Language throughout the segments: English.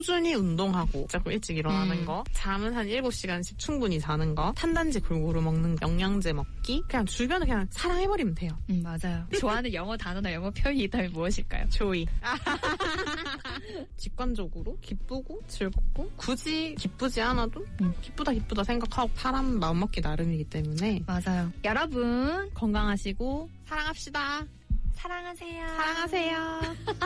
꾸준히 운동하고 자꾸 일찍 일어나는 거, 잠은 한 7시간씩 충분히 자는 거, 탄단지 골고루 먹는 거, 영양제 먹기, 그냥 주변을 그냥 사랑해버리면 돼요. 맞아요. 좋아하는 영어 단어나 영어 표현이 있다면 무엇일까요? 조이. 직관적으로 기쁘고 즐겁고 굳이 기쁘지 않아도 기쁘다 생각하고 사람 마음먹기 나름이기 때문에 맞아요. 여러분 건강하시고 사랑합시다. 사랑하세요. 사랑하세요.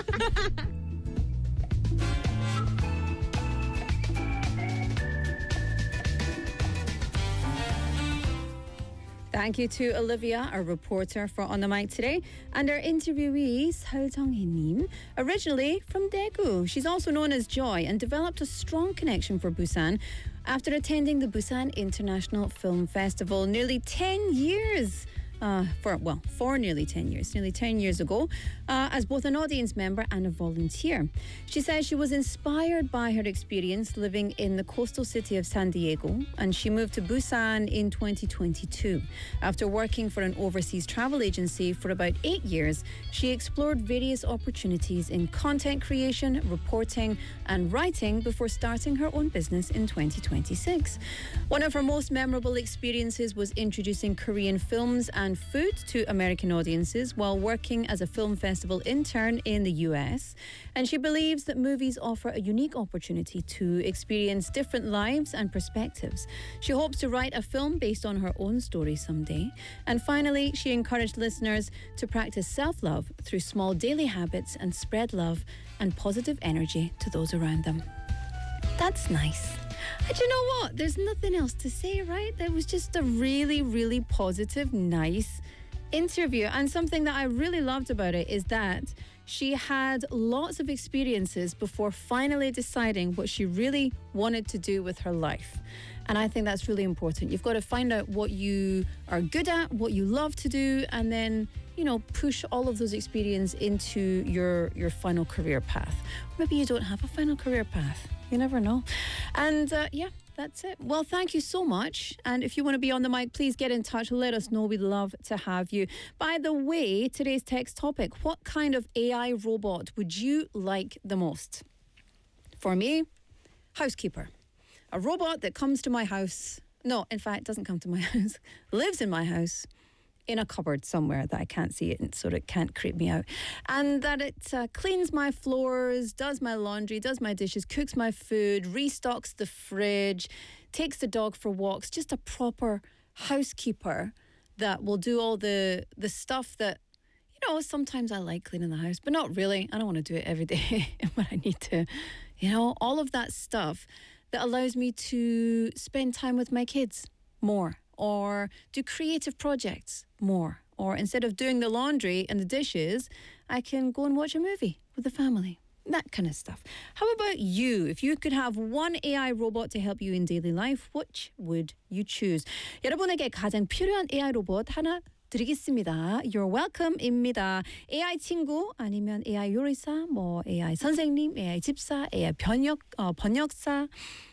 Thank you to Olivia, our reporter for On the Mic today, and our interviewee, Seo Jung-hee-nim, originally from Daegu. She's also known as Joy and developed a strong connection for Busan after attending the Busan International Film Festival nearly 10 years for nearly 10 years ago, as both an audience member and a volunteer. She says she was inspired by her experience living in the coastal city of San Diego, and she moved to Busan in 2022. After working for an overseas travel agency for about 8 years, she explored various opportunities in content creation, reporting, and writing before starting her own business in 2026. One of her most memorable experiences was introducing Korean films and food to American audiences while working as a film festival intern in the US. And she believes that movies offer a unique opportunity to experience different lives and perspectives. She hopes to write a film based on her own story someday. And finally, she encouraged listeners to practice self-love through small daily habits and spread love and positive energy to those around them. That's nice. And you know what? There's nothing else to say, right? That was just a really, really positive, nice interview. And something that I really loved about it is that she had lots of experiences before finally deciding what she really wanted to do with her life. And I think that's really important. You've got to find out what you are good at, what you love to do, and then, push all of those experiences into your final career path. Maybe you don't have a final career path. You never know. And that's it. Well, thank you so much. And if you want to be on the mic, please get in touch. Let us know. We'd love to have you. By the way, today's text topic, what kind of AI robot would you like the most? For me, housekeeper. A robot that comes to my house. No, in fact, doesn't come to my house. Lives in my house. In a cupboard somewhere that I can't see it so it can't creep me out. And that it cleans my floors, does my laundry, does my dishes, cooks my food, restocks the fridge, takes the dog for walks. Just a proper housekeeper that will do all the stuff that, sometimes I like cleaning the house, but not really. I don't want to do it every day when I need to. All of that stuff that allows me to spend time with my kids more. Or do creative projects more. Or instead of doing the laundry and the dishes, I can go and watch a movie with the family. That kind of stuff. How about you? If you could have one AI robot to help you in daily life, which would you choose? 여러분에게 가장 필요한 AI 로봇 하나 드리겠습니다. You're welcome입니다. AI 친구 아니면 AI 요리사, AI 선생님, AI 집사, AI 번역사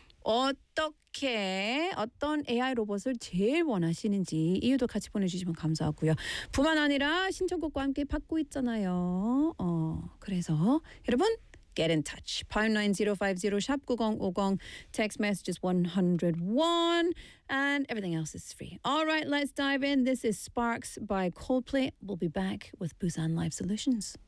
어떤 AI 로봇을 제일 원하시는지 이유도 같이 보내주시면 감사하고요. 뿐만 아니라 신청곡과 함께 받고 있잖아요. 그래서 여러분 get in touch. #9050 샵 9050 text messages 101 and everything else is free. All right, let's dive in. This is Sparks by Coldplay. We'll be back with Busan Live Solutions.